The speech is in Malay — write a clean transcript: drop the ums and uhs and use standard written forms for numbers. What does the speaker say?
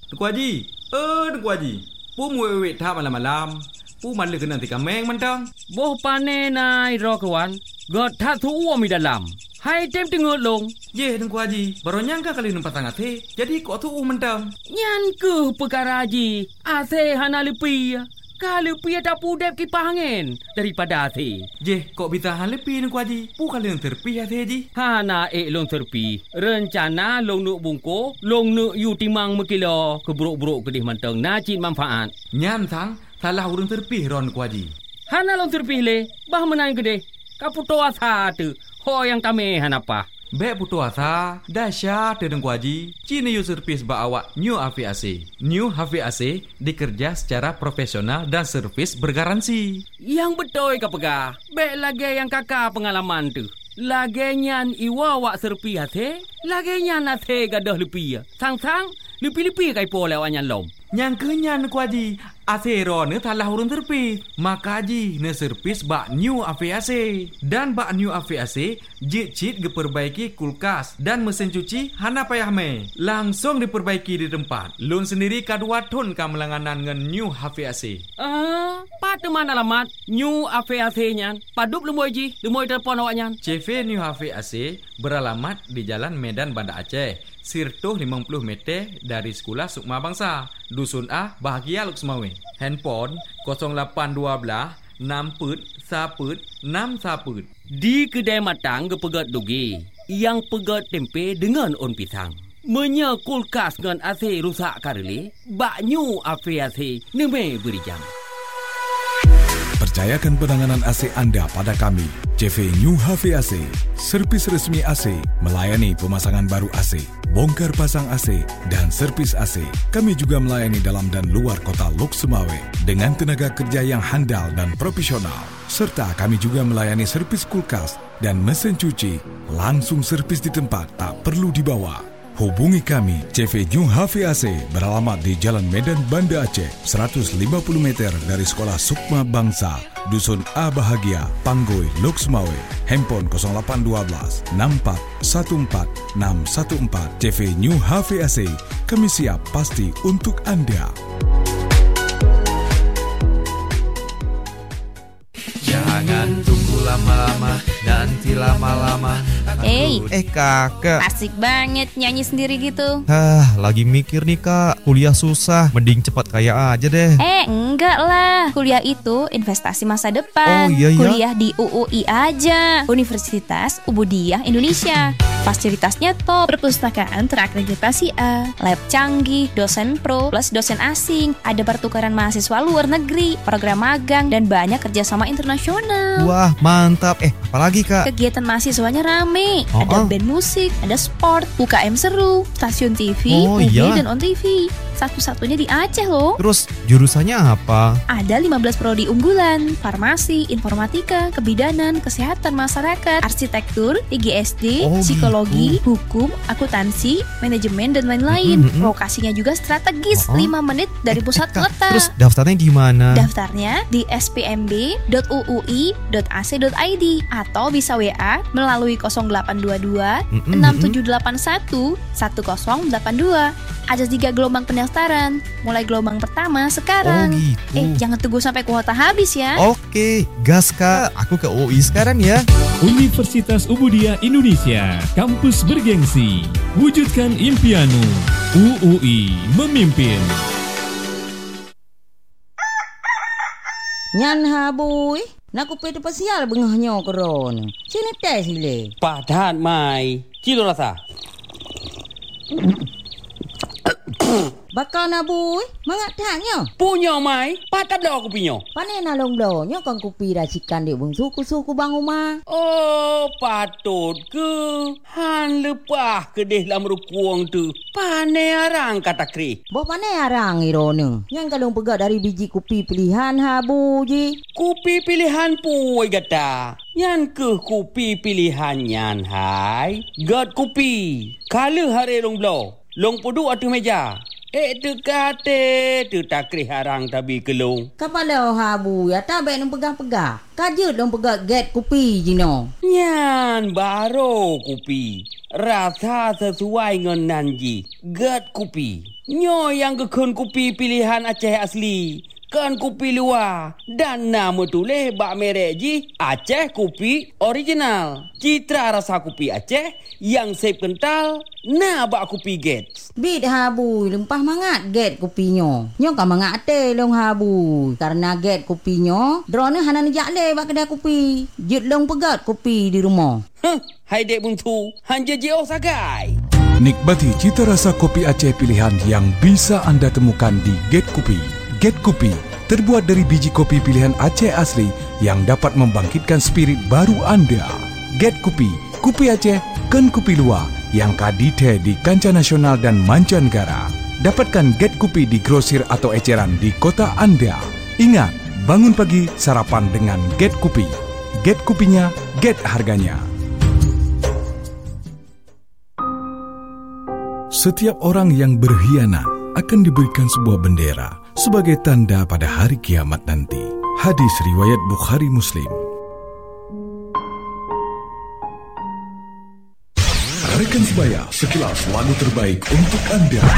Tengku Haji. Tengku Haji. Pu muwe tak malam-malam. Pu malah kena tika meng mantang. Boh pane nai ro kawan. God tak tu mi dalam. Hai tem tengok long. Ye Tengku Haji. Baru nyangka kali numpat tangan te. Jadi kok tu mantang. Nyan ke perkara Haji. Ase hana lepi. Kalau pia tak pudep kipah angin daripada ase. Je, kok bisa han lepi Tengku Haji? Pu kali yang terpi ase Haji. Hana long terpi. Rencana long nuk bungko, long nuk yu timang mekilo keburuk-buruk kedih manteng nacit manfaat. Nyan sang salah urang terpi ron Tengku Haji. Hana long terpi le, bah menang kedih. Kaputo asa tu. Ho yang kami hanapa. Bek putu asa, dahsyat Tengku Haji. Cina yu servis ba awak New HVAC. New HVAC dikerja secara profesional dan servis bergaransi. Yang betul ka pegah. Bek lagi yang kakak pengalaman tu. Lagi nyan iwa awak serpi hati. Lagi nyan hati gadah lepi. Sang-sang lepi-lepi kai po lewat nyan lom. Yang kenyan Tengku Haji. Asero ne salah urun terpi. Maka Haji ne servis bak New HVAC. Dan bak New HVAC jit-jit diperbaiki kulkas dan mesin cuci hana payah me. Langsung diperbaiki di tempat. Lun sendiri kadua ton kamelanganan ngan New HVAC. Pada mana alamat New HVAC nyan? Padup lemoy Ji, lemoy telefon awak nyan. CV New HVAC beralamat di Jalan Medan Banda Aceh. Sirtuh 50 meter dari Sekolah Sukma Bangsa. Dusun A, Bahagia Luk Semawe. Handphone 0812 6 saput 6 saput. Di kedai matang gepegat dugi. Yang pegat tempe dengan on pisang. Menya kulkas dengan AC rusak kareli. Bak New HVAC neme beri jam. Percayakan penanganan AC anda pada kami. CV New HVAC, servis resmi AC, melayani pemasangan baru AC, bongkar pasang AC, dan servis AC. Kami juga melayani dalam dan luar kota Lok Semawe dengan tenaga kerja yang handal dan profesional. Serta kami juga melayani servis kulkas dan mesin cuci. Langsung servis di tempat, tak perlu dibawa. Hubungi kami, CV New HVAC beralamat di Jalan Medan Banda Aceh, 150 meter dari Sekolah Sukma Bangsa, Dusun A Bahagia, Panggoi, Lok Semawe. Handphone 0812 64 14 614. CV New HVAC, kami siap pasti untuk anda. Jangan tunggu lama-lama, nanti lama-lama. Kakak, asik banget nyanyi sendiri gitu. Lagi mikir nih kak, kuliah susah, mending cepat kaya aja deh. Enggak lah, kuliah itu investasi masa depan. Oh iya. Kuliah di UUI aja, Universitas Ubudiyah Indonesia. Fasilitasnya top, perpustakaan terakreditasi A, lab canggih, dosen pro plus dosen asing, ada pertukaran mahasiswa luar negeri, program magang, dan banyak kerjasama internasional. Wah mantap, apalagi kak? Kegiatan mahasiswanya rame, ada band musik, ada sport, UKM seru, stasiun TV, movie dan on TV. Satu-satunya di Aceh loh. Terus jurusannya apa? Ada 15 prodi unggulan, farmasi, informatika, kebidanan, kesehatan masyarakat, arsitektur, IGSD, psikologi, hukum, akuntansi, manajemen, dan lain-lain. Lokasinya juga strategis, 5 menit dari pusat kota. Terus daftarnya gimana? Daftarnya di spmb.uui.ac.id atau bisa WA melalui 0822 6781 1082. Ada 3 gelombang pendaftaran. Mulai gelombang pertama sekarang. Jangan tunggu sampai kuota habis ya. Oke, gas kak. Aku ke UI sekarang ya. Universitas Ubudiyah Indonesia, kampus bergengsi. Wujudkan impianmu. UUI memimpin. Nyan habui, nak kupet pasial bengahnya koron. Sini tes sile. Padat mai. Cilo rasa. Bakal nabui, mangatanya. Punya mai, patat dah aku punya. Pane nalong donya kang kupi racikan di bung suku-suku bang rumah. Oh, patut ke. Han lepah kedih lam rukuang tu. Pane arang kata kri. Bo pane arang irone. Yang kalong pegat dari biji kupi pilihan habu ji. Kupi pilihan puai gata. Yan ke kupi pilihan yan hai. Gat kupi. Kala hari long blow. Long pudu atu meja. Tu kate, tu takri harang tabi kelung. Kapala habu ya tak baik nung pegang-pegang. Kajut dong pegang get kupi jino. Nyan baro kupi. rasa sesuai dengan nanji. Get kopi. Nyo yang gekun kopi pilihan Aceh asli. Kan kopi luar. Dan nama tulis bak merek ji Aceh Kopi Original. Citra rasa kopi Aceh yang sep kental. Nah bak kopi Get. Bit habu lempah mangat get kopinyo. Nyo kan mangat te long habu. Karena get kopinyo, drone hanan jakle bak kedai kopi. Jit long pegat kopi di rumah. Hai dek buntu, hanja jeo sagai. Nikmati cita rasa kopi Aceh pilihan yang bisa anda temukan di Get Kopi. Get Kopi terbuat dari biji kopi pilihan Aceh asli yang dapat membangkitkan spirit baru anda. Get Kopi, kopi Aceh, kan kopi luar yang kadite di kancah nasional dan mancanegara. Dapatkan Get Kopi di grosir atau eceran di kota anda. Ingat, bangun pagi sarapan dengan Get Kopi. Get kopinya, get harganya. Setiap orang yang berkhianat akan diberikan sebuah bendera sebagai tanda pada hari kiamat nanti. Hadis riwayat Bukhari Muslim. Rekan sebaya, sekilas lagu terbaik untuk anda.